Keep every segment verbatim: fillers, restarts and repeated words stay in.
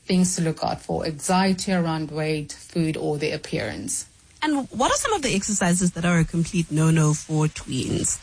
things to look out for: anxiety around weight, food, or their appearance. And what are some of the exercises that are a complete no-no for tweens?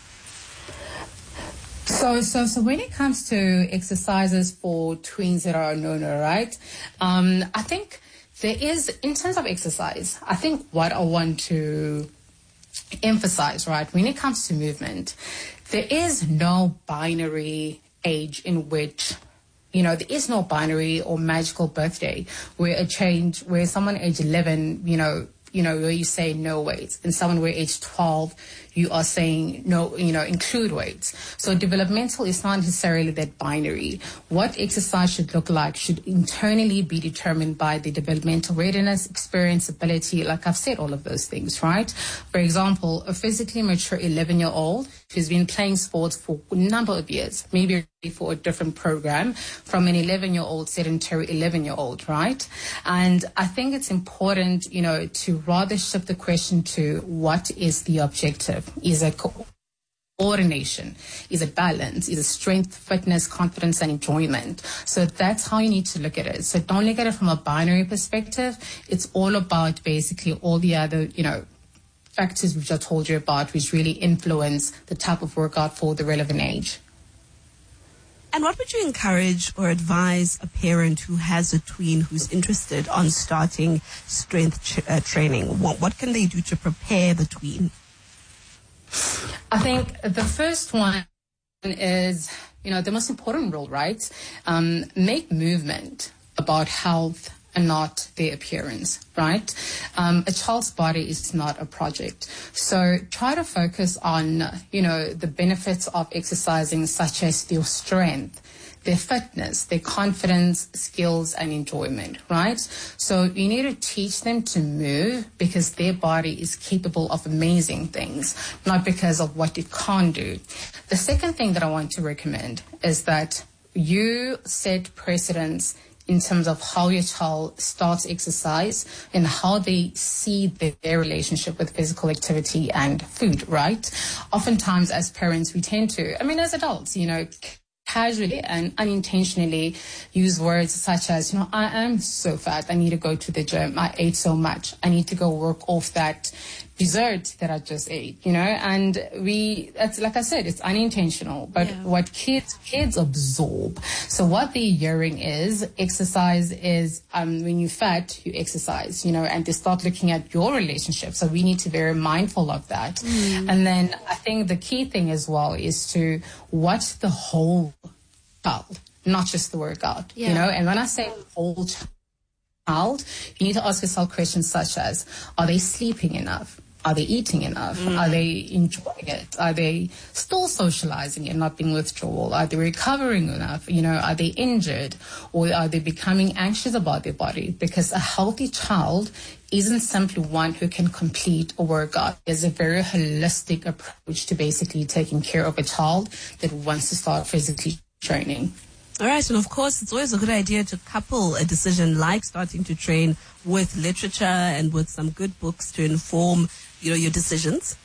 So, so, so when it comes to exercises for tweens that are a no-no, right? Um, I think there is, in terms of exercise, I think what I want to emphasize, right, when it comes to movement, there is no binary age in which, you know, there is no binary or magical birthday where a change, where someone age eleven, you know, you know, where you say no weights, and someone where age twelve, you are saying no, you know, include weights. So developmental is not necessarily that binary. What exercise should look like should internally be determined by the developmental readiness, experience, ability, like I've said, all of those things, right? For example, a physically mature eleven-year-old who's been playing sports for a number of years, maybe for a different program from an eleven-year-old sedentary eleven-year-old, right? And I think it's important, you know, to rather shift the question to what is the objective? Is it coordination? Is it balance? Is it strength, fitness, confidence, and enjoyment? So that's how you need to look at it. So don't look at it from a binary perspective. It's all about basically all the other, you know, factors which I told you about, which really influence the type of workout for the relevant age. And what would you encourage or advise a parent who has a tween who's interested on starting strength ch- uh, training? What, what can they do to prepare the tween? I think the first one is, you know, the most important rule, right? Um, make movement about health and not their appearance, right? Um, a child's body is not a project. So try to focus on, you know, the benefits of exercising, such as their strength, their fitness, their confidence, skills, and enjoyment, right? So you need to teach them to move because their body is capable of amazing things, not because of what it can't do. The second thing that I want to recommend is that you set precedents in terms of how your child starts exercise and how they see their, their relationship with physical activity and food, right? Oftentimes as parents, we tend to, I mean, as adults, you know, casually and unintentionally use words such as, you know, I am so fat, I need to go to the gym, I ate so much, I need to go work off that dessert that I just ate, you know, and we, that's like I said, it's unintentional, but yeah. what kids, kids absorb. So what they're hearing is exercise is, um, when you're fat, you exercise, you know, and they start looking at your relationship. So we need to be very mindful of that. Mm. And then I think the key thing as well is to watch the whole child, not just the workout, yeah. you know, and when I say whole child, you need to ask yourself questions such as, are they sleeping enough? Are they eating enough? Mm. Are they enjoying it? Are they still socializing and not being withdrawal? Are they recovering enough? You know, are they injured? Or are they becoming anxious about their body? Because a healthy child isn't simply one who can complete a workout. There's a very holistic approach to basically taking care of a child that wants to start physically training. All right, and of course, it's always a good idea to couple a decision like starting to train with literature and with some good books to inform, you know, your decisions.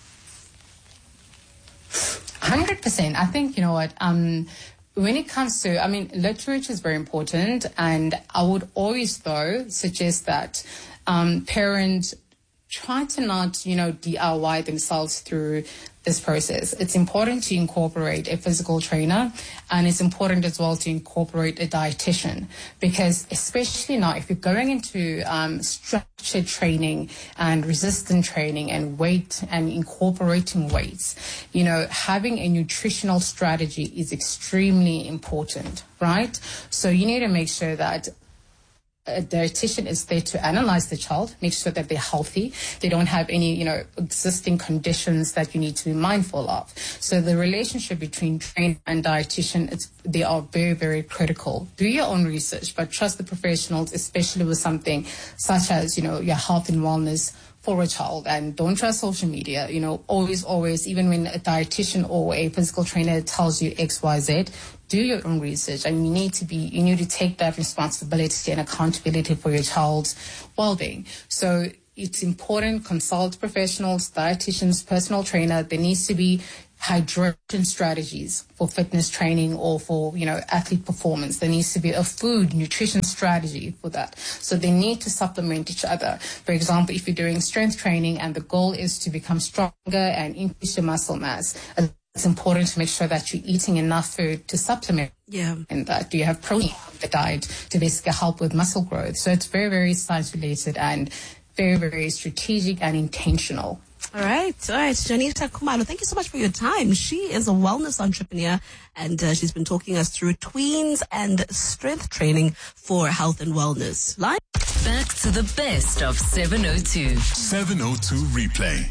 one hundred percent. I think, you know what, um, when it comes to, I mean, literature is very important, and I would always, though, suggest that um, parents try to not, you know, D I Y themselves through this process. It's important to incorporate a physical trainer, and it's important as well to incorporate a dietitian, because especially now, if you're going into um, structured training and resistant training and weight and incorporating weights, you know, having a nutritional strategy is extremely important, right? So you need to make sure that a dietitian is there to analyze the child, make sure that they're healthy, they don't have any, you know, existing conditions that you need to be mindful of. So the relationship between trainer and dietitian, it's, they are very, very critical. Do your own research, but trust the professionals, especially with something such as, you know, your health and wellness for a child. And don't trust social media. You know, always, always, even when a dietitian or a physical trainer tells you X, Y, Z, do your own research, and you need to be, you need to take that responsibility and accountability for your child's well-being. So it's important, consult professionals, dietitians, personal trainer. There needs to be hydration strategies for fitness training or for, you know, athlete performance. There needs to be a food nutrition strategy for that. So they need to supplement each other. For example, if you're doing strength training and the goal is to become stronger and increase your muscle mass, it's important to make sure that you're eating enough food to supplement Yeah. in that. Do you have protein in the diet to basically help with muscle growth? So it's very, very science related and very, very strategic and intentional. All right. All right. Janita Khumalo, thank you so much for your time. She is a wellness entrepreneur, and uh, she's been talking us through tweens and strength training for health and wellness. Live. Back to the best of seven oh two. seven oh two replay.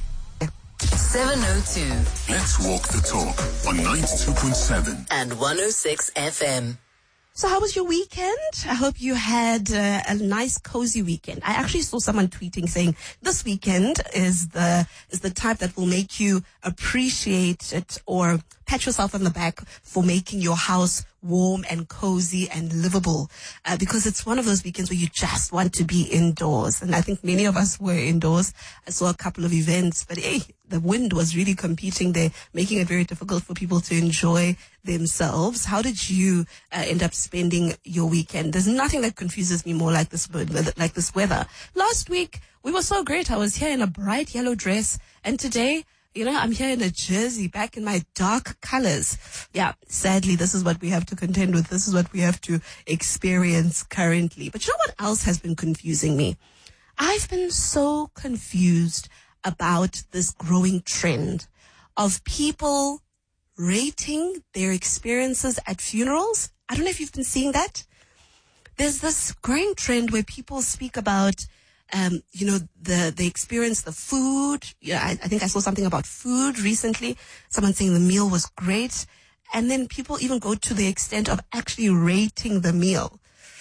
seven oh two. Let's walk the talk on ninety-two point seven and one oh six F M. So how was your weekend? I hope you had uh, a nice, cozy weekend. I actually saw someone tweeting saying this weekend is the is the type that will make you appreciate it or pat yourself on the back for making your house warm and cozy and livable, uh, because it's one of those weekends where you just want to be indoors. And I think many of us were indoors. I saw a couple of events, but hey, the wind was really competing there, making it very difficult for people to enjoy themselves. How did you uh, end up spending your weekend? There's nothing that confuses me more like this like this weather. Last week, we were so great. I was here in a bright yellow dress, and today, you know, I'm here in a jersey, back in my dark colors. Yeah, sadly, this is what we have to contend with. This is what we have to experience currently. But you know what else has been confusing me? I've been so confused about this growing trend of people rating their experiences at funerals. I don't know if you've been seeing that. There's this growing trend where people speak about Um, you know, the, the experience, the food. Yeah, I, I think I saw something about food recently. Someone saying the meal was great. And then people even go to the extent of actually rating the meal.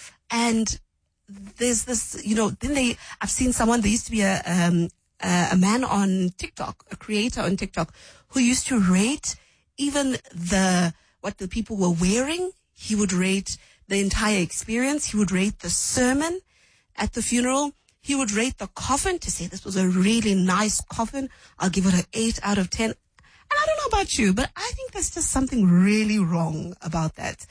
And there's this, you know, then they, I've seen someone, there used to be a, um, a, a man on TikTok, a creator on TikTok, who used to rate even the, what the people were wearing. He would rate the entire experience. He would rate the sermon at the funeral. He would rate the coffin to say this was a really nice coffin. I'll give it an eight out of ten. And I don't know about you, but I think there's just something really wrong about that.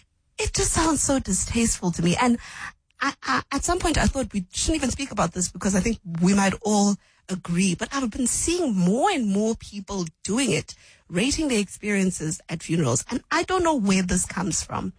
It just sounds so distasteful to me. And I, I, at some point I thought we shouldn't even speak about this because I think we might all agree. But I've been seeing more and more people doing it, rating their experiences at funerals. And I don't know where this comes from.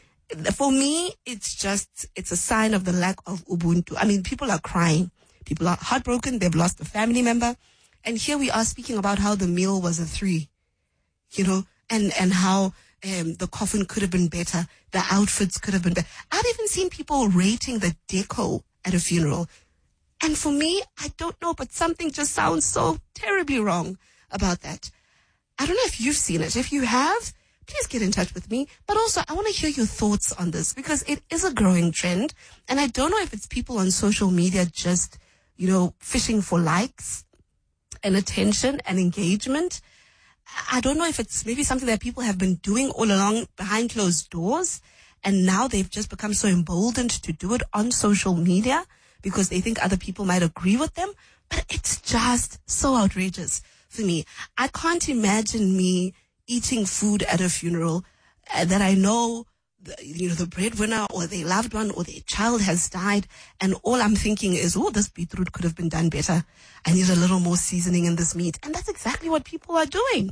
For me, it's just, it's a sign of the lack of Ubuntu. I mean, people are crying. People are heartbroken. They've lost a family member. And here we are speaking about how the meal was a three, you know, and, and how um, the coffin could have been better. The outfits could have been better. I've even seen people rating the deco at a funeral. And for me, I don't know, but something just sounds so terribly wrong about that. I don't know if you've seen it. If you have, please get in touch with me. But also, I want to hear your thoughts on this because it is a growing trend. And I don't know if it's people on social media just, you know, fishing for likes and attention and engagement. I don't know if it's maybe something that people have been doing all along behind closed doors. And now they've just become so emboldened to do it on social media because they think other people might agree with them. But it's just so outrageous for me. I can't imagine me eating food at a funeral uh, that I know, the, you know, the breadwinner or their loved one or their child has died. And all I'm thinking is, oh, this beetroot could have been done better. I need a little more seasoning in this meat. And that's exactly what people are doing.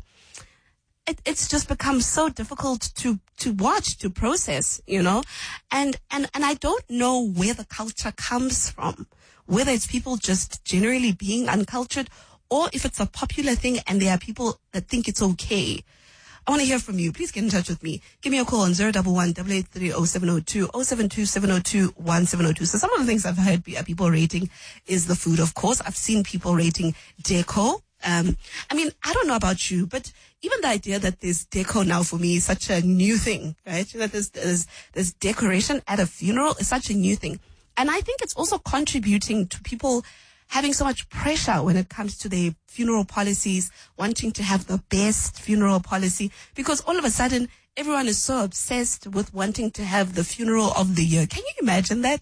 It, it's just become so difficult to, to watch, to process, you know, and, and, and I don't know where the culture comes from, whether it's people just generally being uncultured or if it's a popular thing and there are people that think it's okay. I want to hear from you. Please get in touch with me. Give me a call on zero one one, eight eight three, zero seven zero two, zero seven two, seven zero two, one seven zero two. So some of the things I've heard people rating is the food, of course. I've seen people rating deco. Um, I mean, I don't know about you, but even the idea that there's deco now for me is such a new thing, right? That there's, there's, there's decoration at a funeral is such a new thing. And I think it's also contributing to people having so much pressure when it comes to their funeral policies, wanting to have the best funeral policy, because all of a sudden everyone is so obsessed with wanting to have the funeral of the year. Can you imagine that?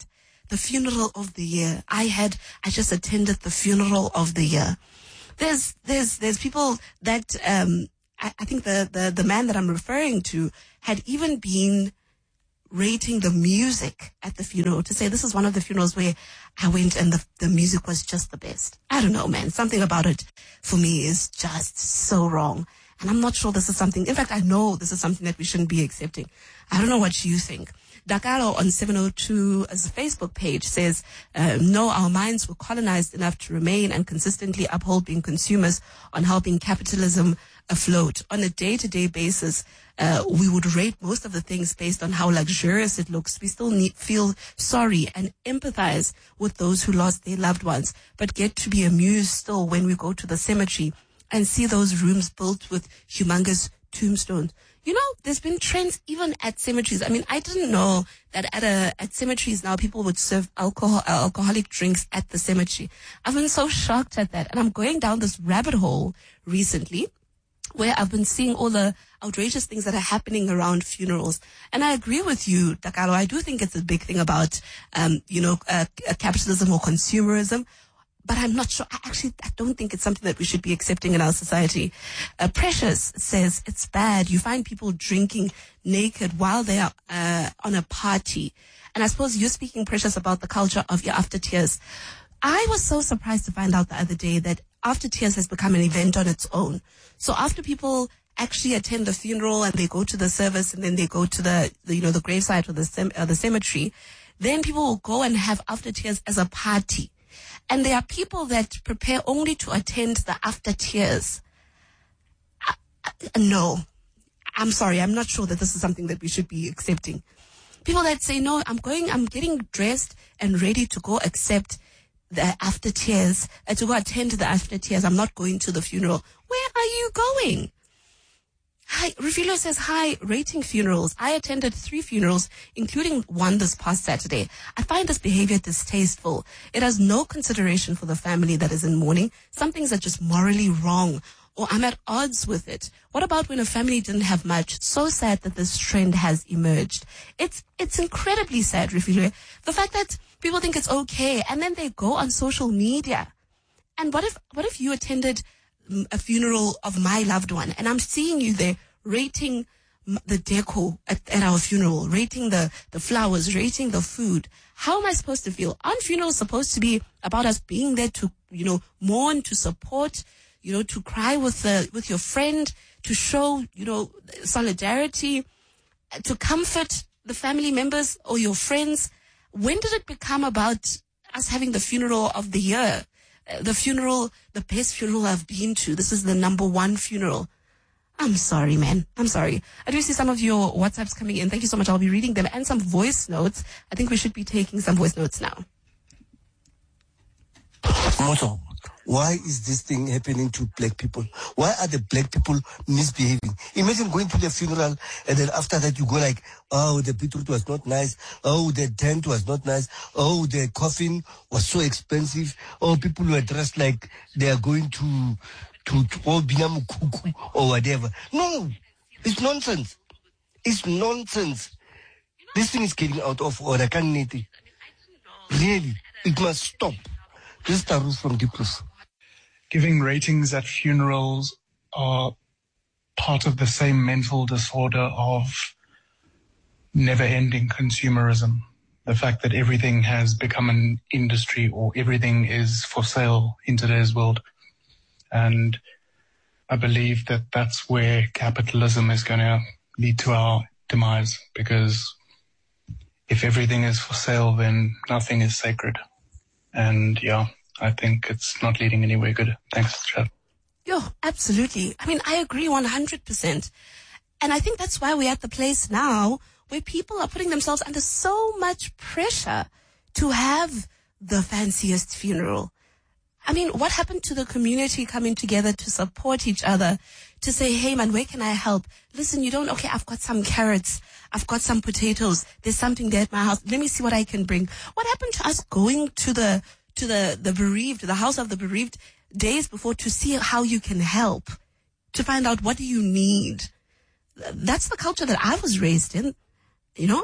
the funeral of the year. I had, I just attended the funeral of the year. There's, there's, there's people that, um, I, I think the, the, the man that I'm referring to had even been rating the music at the funeral to say this is one of the funerals where I went and the, the music was just the best. I don't know, man. Something about it for me is just so wrong. And I'm not sure this is something, in fact, I know this is something that we shouldn't be accepting. I don't know what you think. Dakalo on seven oh two as a Facebook page says, uh, no, our minds were colonized enough to remain and consistently uphold being consumers on helping capitalism afloat. On a day-to-day basis, uh, we would rate most of the things based on how luxurious it looks. We still need, feel sorry and empathize with those who lost their loved ones, but get to be amused still when we go to the cemetery and see those rooms built with humongous tombstones. You know, there's been trends even at cemeteries. I mean, I didn't know that at a, at cemeteries now people would serve alcohol, uh, alcoholic drinks at the cemetery. I've been so shocked at that. And I'm going down this rabbit hole recently where I've been seeing all the outrageous things that are happening around funerals. And I agree with you, Dakalo. I do think it's a big thing about, um, you know, uh, capitalism or consumerism. But I'm not sure. I actually, I don't think it's something that we should be accepting in our society. Uh, Precious says it's bad. You find people drinking naked while they are uh, on a party. And I suppose you're speaking, Precious, about the culture of your after tears. I was so surprised to find out the other day that after tears has become an event on its own. So after people actually attend the funeral and they go to the service and then they go to the, the you know, the gravesite or the, sem- uh, the cemetery, then people will go and have after tears as a party. And there are people that prepare only to attend the after tears. Uh, uh, no, I'm sorry. I'm not sure that this is something that we should be accepting. People that say, no, I'm going, I'm getting dressed and ready to go accept the after tears, uh, to go attend the after tears. I'm not going to the funeral. Where are you going? Hi, Refilo says, hi, rating funerals. I attended three funerals, including one this past Saturday. I find this behavior distasteful. It has no consideration for the family that is in mourning. Some things are just morally wrong, or I'm at odds with it. What about when a family didn't have much? So sad that this trend has emerged. It's, it's incredibly sad, Refilo. The fact that people think it's okay, and then they go on social media. And what if, what if you attended a funeral of my loved one, and I'm seeing you there rating the decor at, at our funeral, rating the, the flowers, rating the food? How am I supposed to feel? Aren't funerals supposed to be about us being there to, you know, mourn, to support, you know, to cry with the, with your friend, to show, you know, solidarity, to comfort the family members or your friends? When did it become about us having the funeral of the year? The funeral, the best funeral I've been to. This is the number one funeral. I'm sorry, man. I'm sorry. I do see some of your WhatsApps coming in. Thank you so much. I'll be reading them, and some voice notes. I think we should be taking some voice notes now. Moto, why is this thing happening to black people? Why are the black people misbehaving? Imagine going to the funeral and then after that you go like, oh, the beetroot was not nice. Oh, the tent was not nice. Oh, the coffin was so expensive. Oh, people were dressed like they are going to, to, to oh, Binamukuku or whatever. No, it's nonsense. It's nonsense. This thing is getting out of order. Really, it must stop. This is Taru from Diplus. Giving ratings at funerals are part of the same mental disorder of never-ending consumerism. The fact that everything has become an industry or everything is for sale in today's world. And I believe that that's where capitalism is going to lead to our demise, because if everything is for sale, then nothing is sacred. And yeah, I think it's not leading anywhere good. Thanks, Chad. Yo, absolutely. I mean, I agree one hundred percent. And I think that's why we're at the place now where people are putting themselves under so much pressure to have the fanciest funeral. I mean, what happened to the community coming together to support each other, to say, hey man, where can I help? Listen, you don't, okay, I've got some carrots. I've got some potatoes. There's something there at my house. Let me see what I can bring. What happened to us going to the, to the, the bereaved, the house of the bereaved days before to see how you can help, to find out what do you need? That's the culture that I was raised in, you know?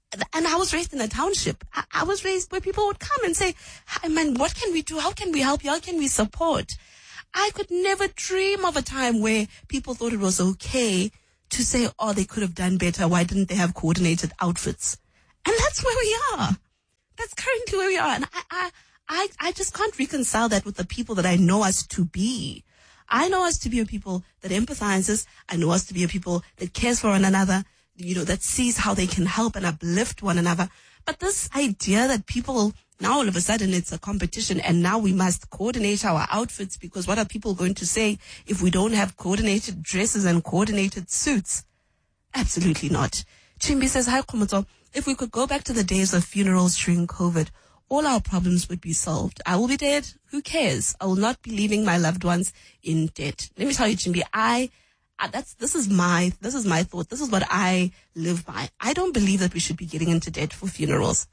And I was raised in a township. I, I was raised where people would come and say, "Hi, man, what can we do? How can we help you? How can we support?" I could never dream of a time where people thought it was okay to say, "Oh, they could have done better. Why didn't they have coordinated outfits?" And that's where we are. That's currently where we are. And I, I, I, I just can't reconcile that with the people that I know us to be. I know us to be a people that empathizes. I know us to be a people that cares for one another, you know, that sees how they can help and uplift one another. But this idea that people, now all of a sudden it's a competition and now we must coordinate our outfits because what are people going to say if we don't have coordinated dresses and coordinated suits? Absolutely not. Chimbi says, "Hi, Khomotso. If we could go back to the days of funerals during COVID, all our problems would be solved. I will be dead. Who cares? I will not be leaving my loved ones in debt." Let me tell you, Chimbi, I, I that's this is my this is my thought. This is what I live by. I don't believe that we should be getting into debt for funerals.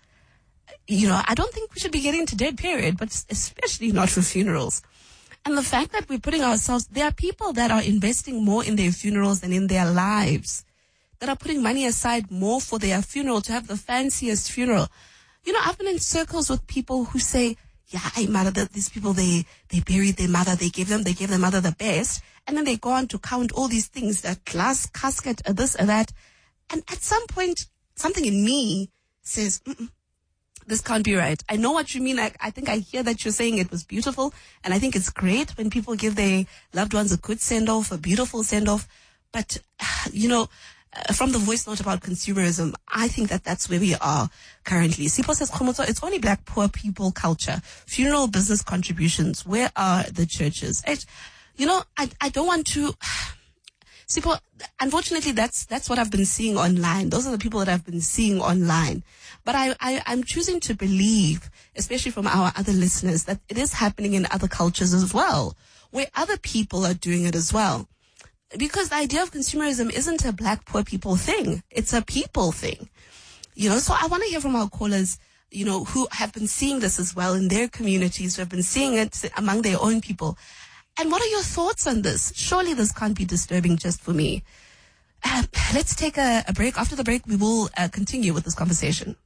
You know, I don't think we should be getting into debt, period, but especially not for funerals. And the fact that we're putting ourselves, there are people that are investing more in their funerals than in their lives, that are putting money aside more for their funeral, to have the fanciest funeral. You know, I've been in circles with people who say, "Yeah, I mother, these people, they, they buried their mother, they gave them, they gave their mother the best." And then they go on to count all these things, that glass casket, uh, this and that. And at some point, something in me says, Mm-mm, this can't be right. I know what you mean. I, I think I hear that you're saying it was beautiful. And I think it's great when people give their loved ones a good send-off, a beautiful send-off. But, you know, uh, from the voice note about consumerism, I think that that's where we are currently. Sipo says, "Khomotso, it's only black poor people culture. Funeral business contributions. Where are the churches?" It, you know, I, I don't want to... Sipo, unfortunately, that's that's what I've been seeing online. Those are the people that I've been seeing online. But I, I, I'm choosing to believe, especially from our other listeners, that it is happening in other cultures as well, where other people are doing it as well. Because the idea of consumerism isn't a black poor people thing. It's a people thing. You know, so I want to hear from our callers, you know, who have been seeing this as well in their communities, who have been seeing it among their own people. And what are your thoughts on this? Surely this can't be disturbing just for me. Um, let's take a, a break. After the break, we will uh, continue with this conversation.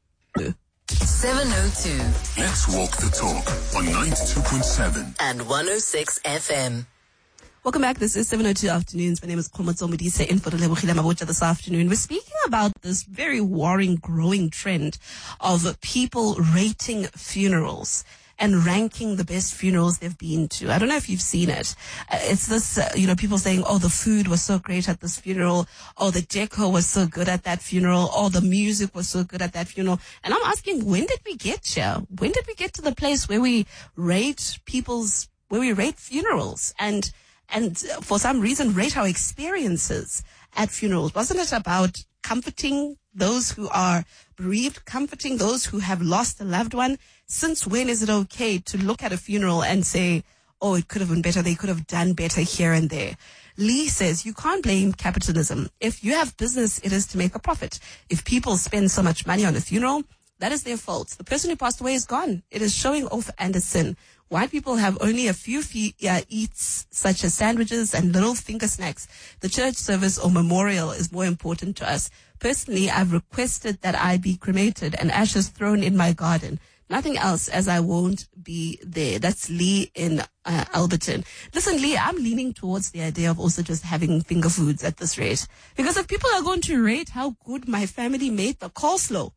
seven oh two. Let's walk the talk on ninety-two point seven and one oh six F M. Welcome back. This is seven oh two Afternoons. My name is Khomotso Modise in for Lebohile Mabotja this afternoon. We're speaking about this very worrying, growing trend of people rating funerals and ranking the best funerals they've been to. I don't know if you've seen it. Uh, it's this, uh, you know, people saying, "Oh, the food was so great at this funeral. Oh, the decor was so good at that funeral. Oh, the music was so good at that funeral." And I'm asking, when did we get here? When did we get to the place where we rate people's, where we rate funerals and, and for some reason rate our experiences at funerals? Wasn't it about comforting those who are bereaved, comforting those who have lost a loved one? Since when is it okay to look at a funeral and say, "Oh, it could have been better, they could have done better here and there"? Lee says, "You can't blame capitalism. If you have business, it is to make a profit. If people spend so much money on a funeral, that is their fault. The person who passed away is gone. It is showing off and a sin. White people have only a few fee- uh, eats, such as sandwiches and little finger snacks. The church service or memorial is more important to us. Personally, I've requested that I be cremated and ashes thrown in my garden. Nothing else, as I won't be there." That's Lee in uh, Alberton. Listen, Lee, I'm leaning towards the idea of also just having finger foods at this rate. Because if people are going to rate how good my family made the coleslaw,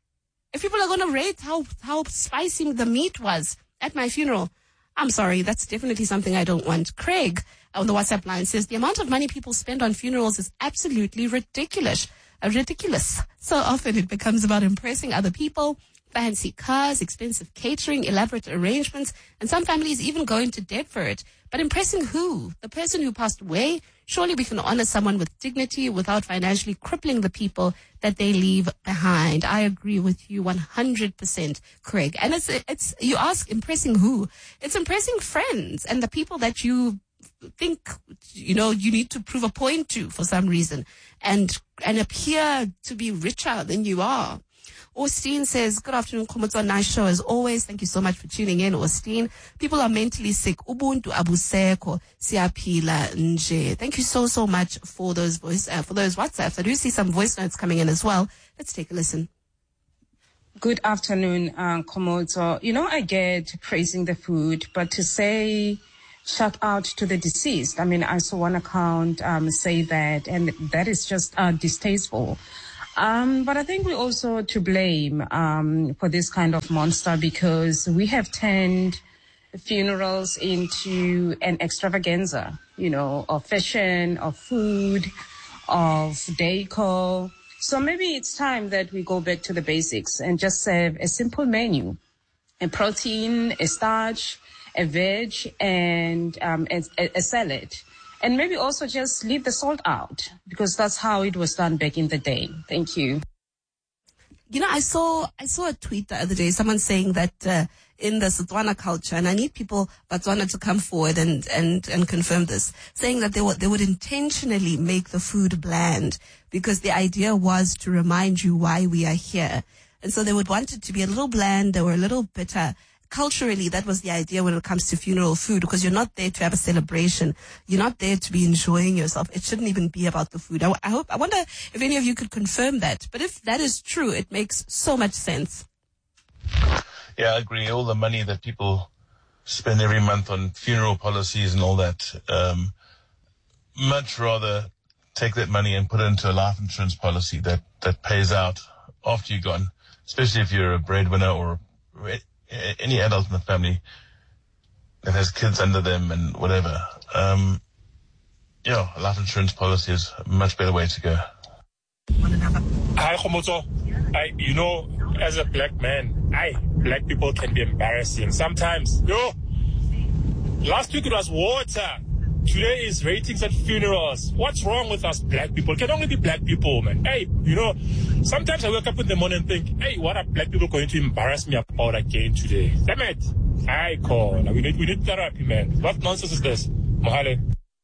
if people are going to rate how, how spicy the meat was at my funeral, I'm sorry, that's definitely something I don't want. Craig on the WhatsApp line says, "The amount of money people spend on funerals is absolutely ridiculous. Uh, ridiculous. So often it becomes about impressing other people. Fancy cars, expensive catering, elaborate arrangements, and some families even go into debt for it. But impressing who? The person who passed away? Surely we can honor someone with dignity without financially crippling the people that they leave behind." I agree with you one hundred percent, Craig. And it's, it's, you ask, impressing who? It's impressing friends and the people that you think, you know, you need to prove a point to for some reason and, and appear to be richer than you are. Austin says, "Good afternoon, Khomotso. Nice show as always. Thank you so much for tuning in, Austin. People are mentally sick. Ubuntu abuseko siyaphila nje." Thank you so, so much for those voice, uh, for those WhatsApps. I do see some voice notes coming in as well. Let's take a listen. Good afternoon, uh, Komoto. You know, I get praising the food, but to say shout out to the deceased, I mean, I saw one account um, say that, and that is just uh, distasteful. Um, but I think we're also to blame um, for this kind of monster, because we have turned funerals into an extravaganza, you know, of fashion, of food, of decor. So maybe it's time that we go back to the basics and just serve a simple menu: a protein, a starch, a veg, and um, a, a salad. And maybe also just leave the salt out, because that's how it was done back in the day. Thank you. You know, I saw I saw a tweet the other day, someone saying that uh, in the Setswana culture, and I need people Botswana to come forward and, and, and confirm this, saying that they would they would intentionally make the food bland, because the idea was to remind you why we are here. And so they would want it to be a little bland or a little bitter. Culturally, that was the idea when it comes to funeral food, because you're not there to have a celebration. You're not there to be enjoying yourself. It shouldn't even be about the food. I, I hope, I wonder if any of you could confirm that. But if that is true, it makes so much sense. Yeah, I agree. All the money that people spend every month on funeral policies and all that, um, much rather take that money and put it into a life insurance policy that, that pays out after you're gone, especially if you're a breadwinner or any adult in the family that has kids under them and whatever. Um, yeah, a life insurance policy is a much better way to go. Hi, Komoto. I, you know, as a black man, I, black people can be embarrassing sometimes. Yo, last week it was water. Today is ratings at funerals. What's wrong with us black people? It can only be black people, man. Hey, you know, sometimes I wake up in the morning and think, hey, what are black people going to embarrass me about again today? Damn it. I call. We need, we need therapy, man. What nonsense is this? Mohale.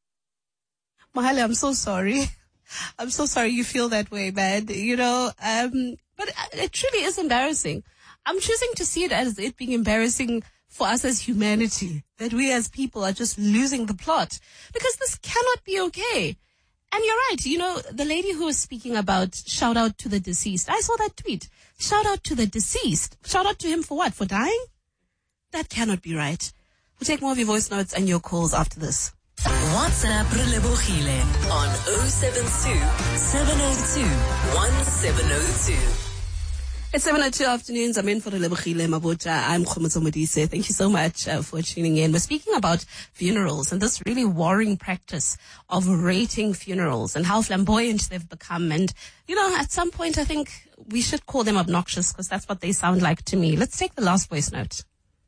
Mohale, I'm so sorry. I'm so sorry you feel that way, man. You know, um, but it truly is embarrassing. I'm choosing to see it as it being embarrassing for us as humanity, that we as people are just losing the plot, because this cannot be okay. And you're right, you know, the lady who was speaking about shout out to the deceased, I saw that tweet. Shout out to the deceased. Shout out to him for what? For dying? That cannot be right. We'll take more of your voice notes and your calls after this. WhatsApp Relebohile on oh seven two, seven oh two, one seven oh two. It's seven oh two afternoons. I'm in for Relebohile Mabota. I'm Komoto Modise. Thank you so much uh, for tuning in. We're speaking about funerals and this really worrying practice of rating funerals and how flamboyant they've become. And, you know, at some point, I think we should call them obnoxious, because that's what they sound like to me. Let's take the last voice note.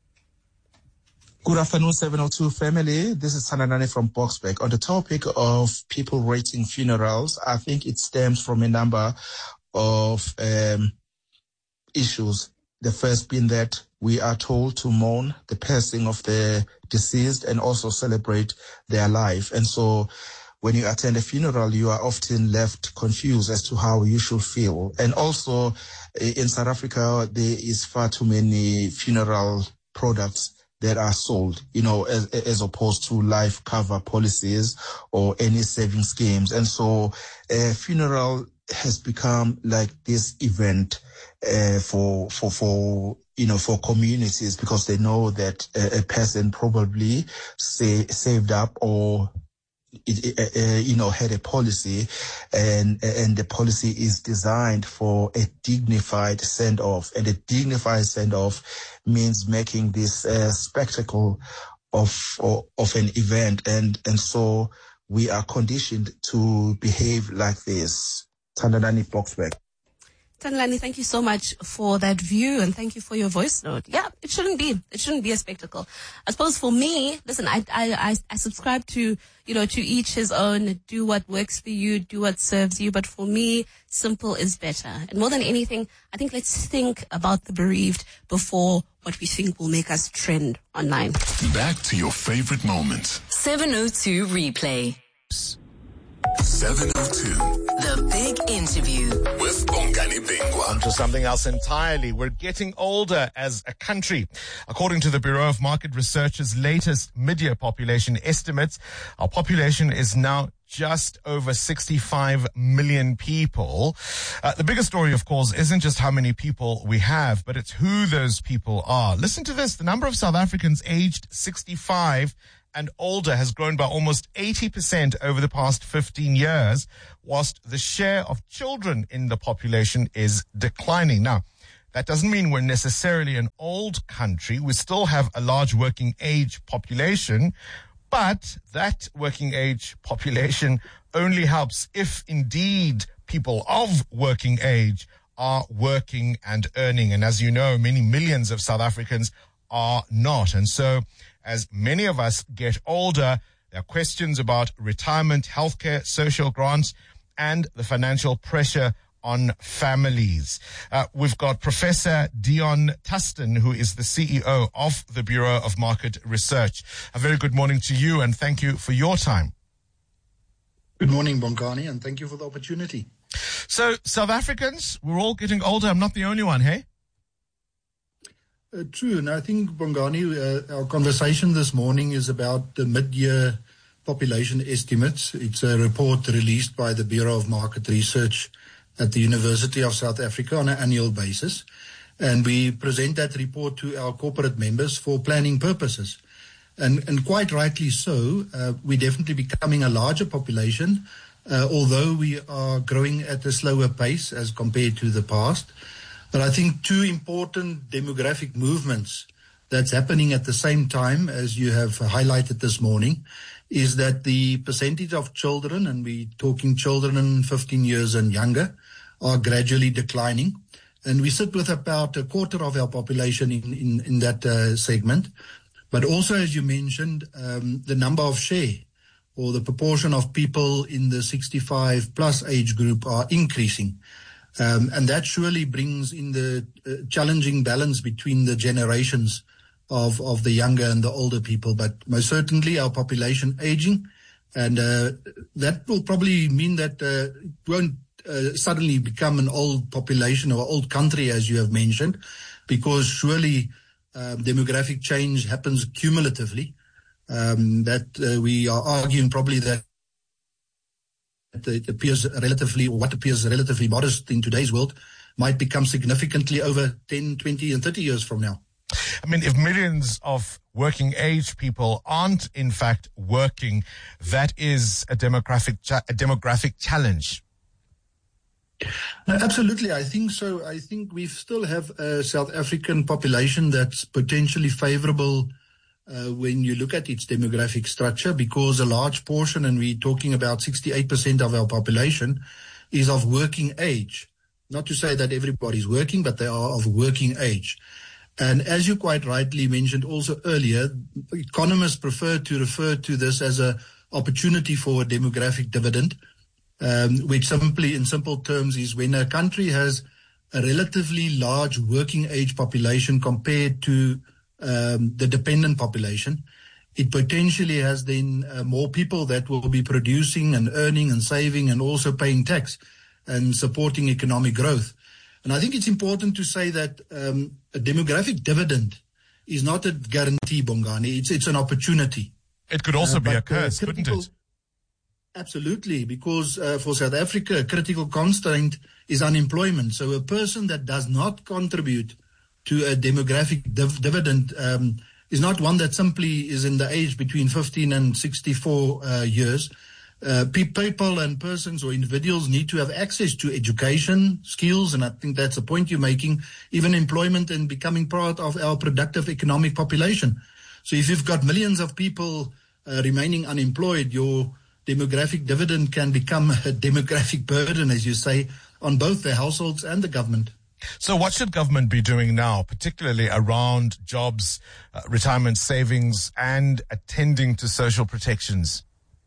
Good afternoon, seven oh two family. This is Sananani from Boxback. On the topic of people rating funerals, I think it stems from a number of um, issues. The first being that we are told to mourn the passing of the deceased and also celebrate their life. And so when you attend a funeral, you are often left confused as to how you should feel. And also in South Africa, there is far too many funeral products that are sold, you know, as, as opposed to life cover policies or any saving schemes. And so a funeral has become like this event uh, for, for, for, you know, for communities, because they know that a, a person probably say, saved up or It, uh, you know, had a policy, and and the policy is designed for a dignified send-off, and a dignified send-off means making this uh, spectacle of, of of an event, and and so we are conditioned to behave like this. Tandanani Boxback. Tanlani, thank you so much for that view, and thank you for your voice note. Yeah, it shouldn't be. It shouldn't be a spectacle. I suppose for me, listen, I, I, I, I subscribe to, you know, to each his own. Do what works for you. Do what serves you. But for me, simple is better. And more than anything, I think let's think about the bereaved before what we think will make us trend online. Back to your favorite moments. seven oh two replay. seven oh two. The Big Interview. With Bongani Bingwa. On to something else entirely. We're getting older as a country. According to the Bureau of Market Research's latest mid-year population estimates, our population is now just over sixty-five million people. Uh, the biggest story, of course, isn't just how many people we have, but it's who those people are. Listen to this. The number of South Africans aged sixty-five and older has grown by almost eighty percent over the past fifteen years, whilst the share of children in the population is declining. Now, that doesn't mean we're necessarily an old country. We still have a large working age population, but that working age population only helps if indeed people of working age are working and earning. And as you know, many millions of South Africans are not. And so as many of us get older, there are questions about retirement, healthcare, social grants, and the financial pressure on families. Uh, we've got Professor Dion Tuston, who is the C E O of the Bureau of Market Research. A very good morning to you, and thank you for your time. Good morning, Bongani, and thank you for the opportunity. So, South Africans, we're all getting older. I'm not the only one, hey? Uh, true, and I think, Bongani, uh, our conversation this morning is about the mid-year population estimates. It's a report released by the Bureau of Market Research at the University of South Africa on an annual basis. And we present that report to our corporate members for planning purposes. And, and quite rightly so, uh, we're definitely becoming a larger population, uh, although we are growing at a slower pace as compared to the past. But I think two important demographic movements that's happening at the same time, as you have highlighted this morning, is that the percentage of children, and we're talking children fifteen years and younger, are gradually declining. And we sit with about a quarter of our population in, in, in that uh, segment. But also, as you mentioned, um, the number of share or the proportion of people in the sixty-five plus age group are increasing. Um, and that surely brings in the uh, challenging balance between the generations of, of the younger and the older people. But most certainly our population aging, and uh, that will probably mean that uh, it won't uh, suddenly become an old population or old country, as you have mentioned, because surely uh, demographic change happens cumulatively. Um, that uh, we are arguing probably that it appears relatively, or what appears relatively modest in today's world, might become significantly over ten, twenty, and thirty years from now. I mean, if millions of working age people aren't in fact working, that is a demographic cha- a demographic challenge. No, absolutely, I think so. I think we still have a South African population that's potentially favorable Uh, when you look at its demographic structure, because a large portion, and we're talking about sixty-eight percent of our population, is of working age. Not to say that everybody's working, but they are of working age. And as you quite rightly mentioned also earlier, economists prefer to refer to this as an opportunity for a demographic dividend, um, which simply, in simple terms, is when a country has a relatively large working age population compared to Um, the dependent population, it potentially has then uh, more people that will be producing and earning and saving and also paying tax and supporting economic growth. And I think it's important to say that um, a demographic dividend is not a guarantee, Bongani. It's, it's an opportunity. It could also uh, be but, a curse, uh, couldn't it? Absolutely, because uh, for South Africa, a critical constraint is unemployment. So a person that does not contribute to a demographic div- dividend um, is not one that simply is in the age between fifteen and sixty-four uh, years. Uh, pe- people and persons or individuals need to have access to education, skills, and I think that's the point you're making, even employment and becoming part of our productive economic population. So if you've got millions of people uh, remaining unemployed, your demographic dividend can become a demographic burden, as you say, on both the households and the government. So what should government be doing now, particularly around jobs, uh, retirement savings, and attending to social protections?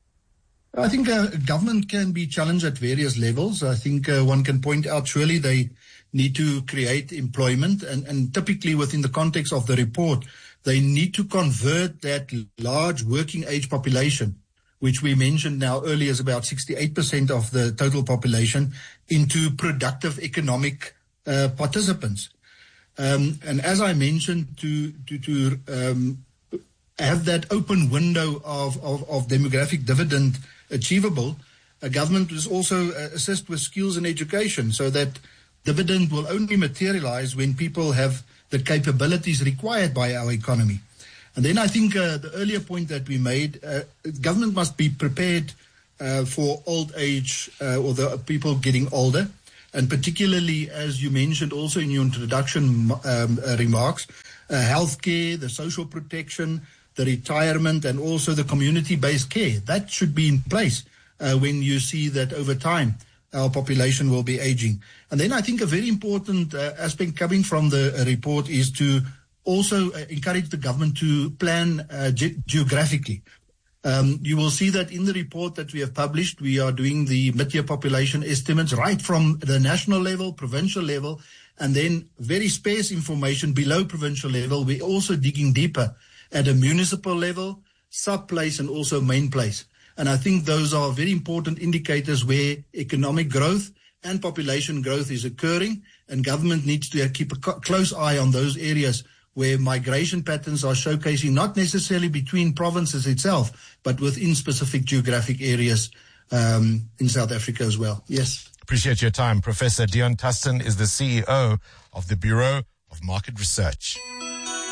I think uh, government can be challenged at various levels. I think uh, one can point out surely they need to create employment, and, and typically within the context of the report, they need to convert that large working age population, which we mentioned now earlier is about sixty-eight percent of the total population, into productive economic Uh, participants. Um, and as I mentioned, to to, to um, have that open window of, of, of demographic dividend achievable, a government must also uh, assist with skills and education so that dividend will only materialize when people have the capabilities required by our economy. And then I think uh, the earlier point that we made, uh, government must be prepared uh, for old age uh, or the people getting older. And particularly, as you mentioned also in your introduction um, uh, remarks, uh, healthcare, the social protection, the retirement, and also the community-based care. That should be in place uh, when you see that over time our population will be aging. And then I think a very important uh, aspect coming from the uh, report is to also uh, encourage the government to plan uh, ge- geographically. Um, you will see that in the report that we have published, we are doing the mid-year population estimates right from the national level, provincial level, and then very sparse information below provincial level. We're also digging deeper at a municipal level, sub-place, and also main place. And I think those are very important indicators where economic growth and population growth is occurring, and government needs to keep a co- close eye on those areas where migration patterns are showcasing, not necessarily between provinces itself, but within specific geographic areas um, in South Africa as well. Yes. Appreciate your time. Professor Deon Tustin is the C E O of the Bureau of Market Research.